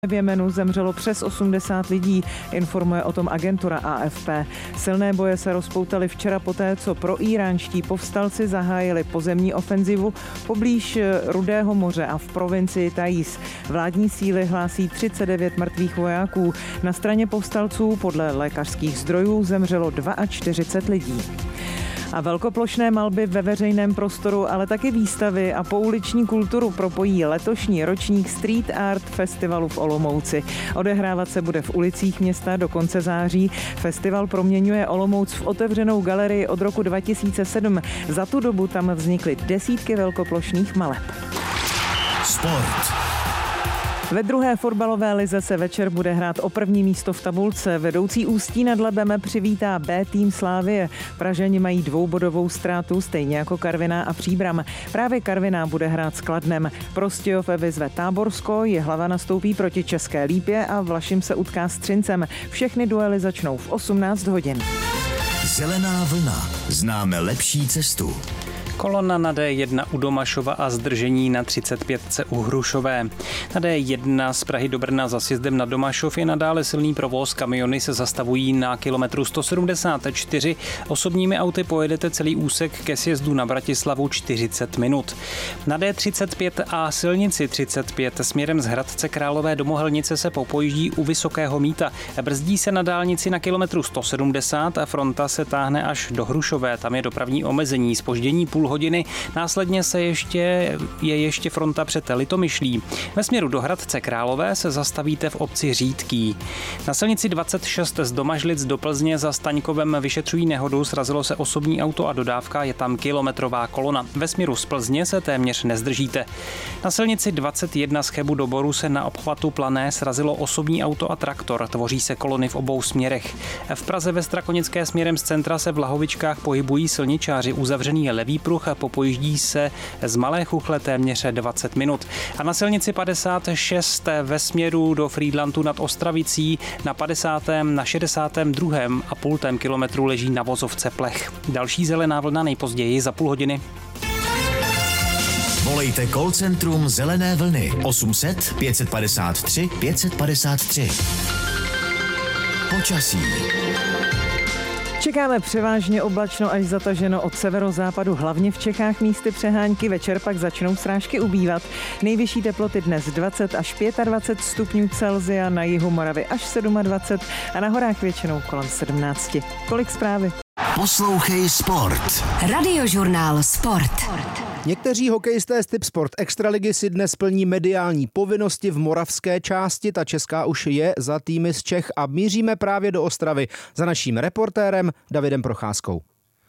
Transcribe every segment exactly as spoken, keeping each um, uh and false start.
V Jemenu zemřelo přes osmdesát lidí, informuje o tom agentura A F P. Silné boje se rozpoutaly včera poté, co proíránští povstalci zahájili pozemní ofenzivu poblíž Rudého moře a v provincii Taiz. Vládní síly hlásí třicet devět mrtvých vojáků. Na straně povstalců podle lékařských zdrojů zemřelo čtyřicet dva lidí. A velkoplošné malby ve veřejném prostoru, ale taky výstavy a pouliční kulturu propojí letošní ročník Street Art Festivalu v Olomouci. Odehrávat se bude v ulicích města do konce září. Festival proměňuje Olomouc v otevřenou galerii od roku dva tisíce sedm. Za tu dobu tam vznikly desítky velkoplošných maleb. Sport. Ve druhé fotbalové lize se večer bude hrát o první místo v tabulce. Vedoucí Ústí nad Labem přivítá B tým Slavie. Pražani mají dvoubodovou ztrátu, stejně jako Karviná a Příbram. Právě Karviná bude hrát s Kladnem. Prostějov vyzve Táborsko, Jihlava nastoupí proti České Lípě a Vlašim se utká s Třincem. Všechny duely začnou v osmnáct hodin. Zelená vlna. Známe lepší cestu. Kolona na D jedna u Domašova a zdržení na třicet pět u Hrušové. Na D jedna z Prahy do Brna za sjezdem na Domašov je nadále silný provoz. Kamiony se zastavují na kilometru sto sedmdesát čtyři. Osobními auty pojedete celý úsek ke sjezdu na Bratislavu čtyřicet minut. Na D třicet pět a silnici třicet pět směrem z Hradce Králové do Mohelnice se popojíždí u Vysokého Mýta. Brzdí se na dálnici na kilometru sto sedmdesát a fronta se táhne až do Hrušové. Tam je dopravní omezení, zpoždění půl hodiny. Následně se ještě, je ještě fronta před Litomyšlí. Ve směru do Hradce Králové se zastavíte v obci Řídký. Na silnici dvacet šest z Domažlic do Plzně za Staňkovem vyšetřují nehodu, srazilo se osobní auto a dodávka, je tam kilometrová kolona. Ve směru z Plzně se téměř nezdržíte. Na silnici dvacet jedna z Chebu do Boru se na obchvatu Plané srazilo osobní auto a traktor, tvoří se kolony v obou směrech. V Praze ve Strakonické směrem z centra se v Lahovičkách pohybují silničáři, uzavřený je levý pruh a popojíždí se z Malé Chuchle téměř dvacet minut. A na silnici padesát šest ve směru do Frýdlantu nad Ostravicí na padesátém na šedesátém druhém a půltém kilometru leží na vozovce plech. Další zelená vlna nejpozději za půl hodiny. Volejte call centrum Zelené vlny osm set pět padesát tři pět padesát tři. Počasí. Čekáme převážně oblačno až zataženo od severozápadu, hlavně v Čechách místy přehánky, večer pak začnou srážky ubývat. Nejvyšší teploty dnes dvacet až dvacet pět stupňů Celsia, na jihu Moravy až dvacet sedm a na horách většinou kolem sedmnáct. Kolik zprávy? Poslouchej Sport. Radiožurnál Sport. Někteří hokejisté z Tip Sport Extraligy si dnes plní mediální povinnosti v moravské části. Ta česká už je za týmy z Čech a míříme právě do Ostravy za naším reportérem Davidem Procházkou.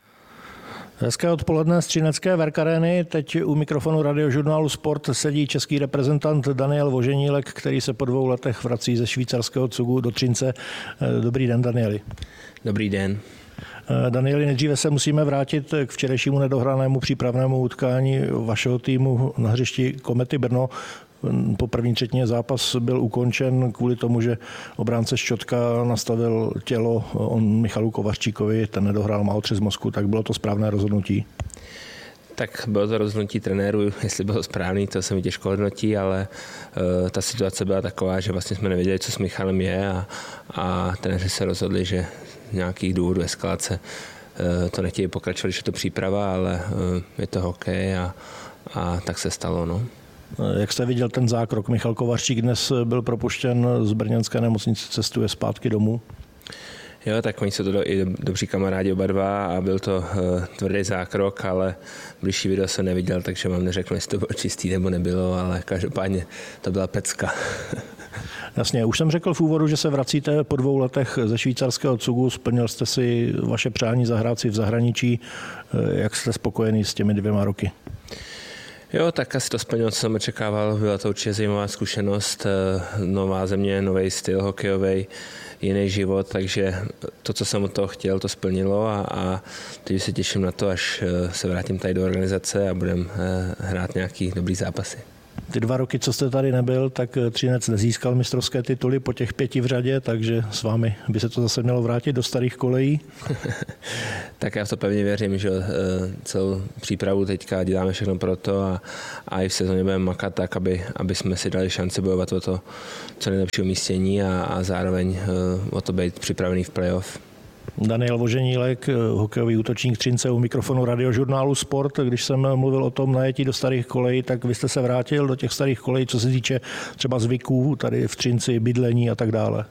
Hezké odpoledne z třinecké Verkarény. Teď u mikrofonu Radiožurnálu Sport sedí český reprezentant Daniel Voženílek, který se po dvou letech vrací ze švýcarského Cugu do Třince. Dobrý den, Danieli. Dobrý den. Danieli, nejdříve se musíme vrátit k včerejšímu nedohranému přípravnému utkání vašeho týmu na hřišti Komety Brno. Po první třetině zápas byl ukončen kvůli tomu, že obránce Ščotka nastavil tělo on Michalu Kovařčíkovi, ten nedohrál, má otřes mozku, tak bylo to správné rozhodnutí? Tak bylo to rozhodnutí trenéru, jestli bylo správný, to se mi těžko hodnotí, ale uh, ta situace byla taková, že vlastně jsme nevěděli, co s Michalem je a, a trenéři se rozhodli, že z nějakých důvodů eskalace uh, to nechtějí pokračovat, když je to příprava, ale uh, je to hokej a, a tak se stalo, no. Jak jste viděl ten zákrok? Michal Kovařčík dnes byl propuštěn z brněnské nemocnice, cestuje zpátky domů. Jo, tak oni jsou to do, i dobří kamarádi oba dva a byl to uh, tvrdý zákrok, ale blížší video jsem neviděl, takže vám neřeknu, jestli to bylo čistý nebo nebylo, ale každopádně to byla pecka. Jasně, už jsem řekl v úvodu, že se vracíte po dvou letech ze švýcarského Cugu, splnil jste si vaše přání zahrát si v zahraničí. Jak jste spokojený s těmi dvěma roky? Jo, tak asi to splnilo, co jsem očekával. Byla to určitě zajímavá zkušenost, nová země, nový styl hokejový, jiný život, takže to, co jsem od toho chtěl, to splnilo a, a teď se těším na to, až se vrátím tady do organizace a budeme hrát nějaký dobrý zápasy. Ty dva roky, co jste tady nebyl, tak Třinec nezískal mistrovské tituly po těch pěti v řadě, takže s vámi by se to zase mělo vrátit do starých kolejí. Tak já v to pevně věřím, že celou přípravu teďka děláme všechno pro to a, a i v sezóně budeme makat tak, aby, aby jsme si dali šanci bojovat o to co nejlepší umístění a, a zároveň o to být připravený v playoff. Daniel Voženílek, hokejový útočník Třince u mikrofonu Radiožurnálu Sport. Když jsem mluvil o tom najetí do starých kolejí, tak vy jste se vrátil do těch starých kolejí, co se týče třeba zvyků tady v Třinci, bydlení a tak dále.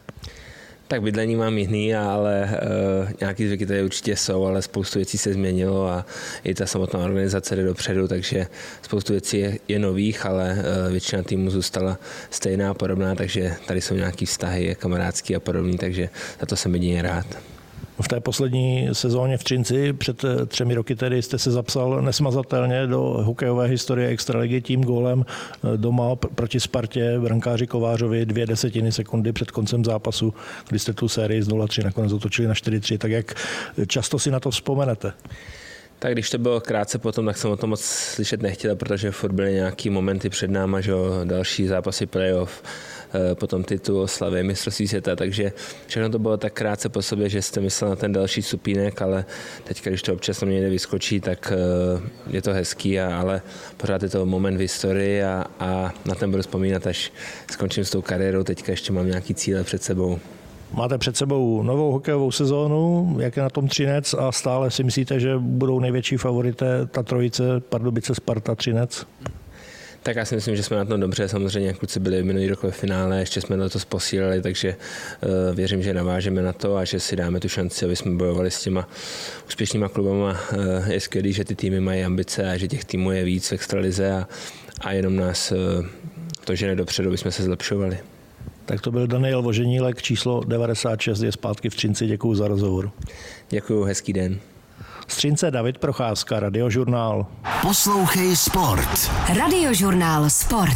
Tak bydlení mám jiný, ale uh, nějaký zvyky tady určitě jsou, ale spoustu věcí se změnilo a i ta samotná organizace jde dopředu, takže spoustu věcí je, je nových, ale uh, většina týmu zůstala stejná a podobná, takže tady jsou nějaký vztahy kamarádský a podobný, takže za to jsem jedině rád. V té poslední sezóně v Třinci před třemi roky tedy jste se zapsal nesmazatelně do hokejové historie extraligy tím gólem doma proti Spartě, brankáři Kovářovi dvě desetiny sekundy před koncem zápasu, kdy jste tu sérii z nula tři nakonec otočili na čtyři tři. Tak jak často si na to vzpomenete? Tak když to bylo krátce potom, tak jsem o tom moc slyšet nechtěl, protože furt byly nějaký momenty před náma, že další zápasy playoff, potom titul, oslavy, mistrovství světa, takže všechno to bylo tak krátce po sobě, že jste myslel na ten další stupínek, ale teď, když to občas na mě někde vyskočí, tak je to hezký, a, ale pořád je to moment v historii a, a na ten budu vzpomínat, až skončím s tou kariérou, teďka ještě mám nějaký cíle před sebou. Máte před sebou novou hokejovou sezónu, jak je na tom Třinec a stále si myslíte, že budou největší favorité ta trojice Pardubice, Sparta, Třinec? Tak já si myslím, že jsme na tom dobře. Samozřejmě kluci byli minulý rok ve finále, ještě jsme letos posílili, takže uh, věřím, že navážeme na to a že si dáme tu šanci, aby jsme bojovali s těma úspěšnýma klubama. Uh, je skvělý, že ty týmy mají ambice a že těch týmů je víc v extralize a, a jenom nás uh, to žene dopředu, aby jsme se zlepšovali. Tak to byl Daniel Voženílek, číslo devadesát šest, je zpátky v Třinci. Děkuju za rozhovor. Děkuju, hezký den. Z Třince David Procházka, Radiožurnál. Poslouchej sport. Radiožurnál Sport.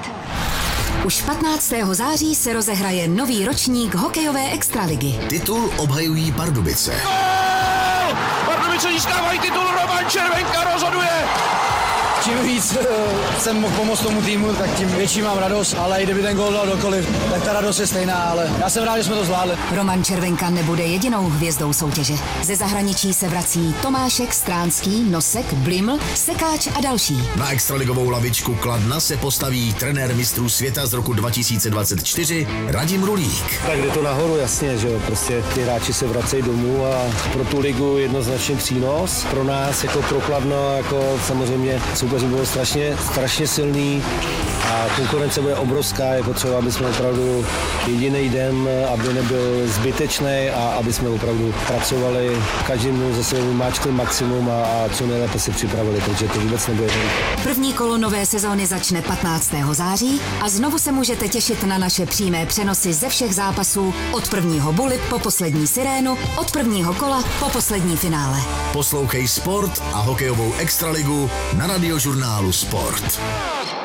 Už patnáctého září se rozehraje nový ročník hokejové extraligy. Titul obhajují Pardubice. Gól! Pardubice získávají titul, Roman Červenka rozhoduje! Čím víc jsem mohl pomoct tomu týmu, tak tím větší mám radost, ale i kdyby ten gól dal dokoliv, tak ta radost je stejná, ale já jsem rád, že jsme to zvládli. Roman Červenka nebude jedinou hvězdou soutěže. Ze zahraničí se vrací Tomášek, Stránský, Nosek, Bliml, Sekáč a další. Na extraligovou lavičku Kladna se postaví trenér mistrů světa z roku dva tisíce dvacet čtyři Radim Rulík. Tak jde to nahoru, jasně, že jo, prostě ty hráči se vracejí domů a pro tu ligu jednoznačně přínos. Pro nás jako pro Kladno, jako samozřejmě soupeři bylo strašně, strašně silný a konkurence bude obrovská, je potřeba, aby jsme opravdu jediný den, aby nebyl zbytečný a aby jsme opravdu pracovali každým dnem zase vymáčkli maximum a, a co nejlépe si připravili, protože to vůbec nebude. První kolo nové sezóny začne patnáctého září a znovu se můžete těšit na naše přímé přenosy ze všech zápasů od prvního buly po poslední sirénu, od prvního kola po poslední finále. Poslouchej sport a hokejovou extraligu na Radiožurnálu Sport.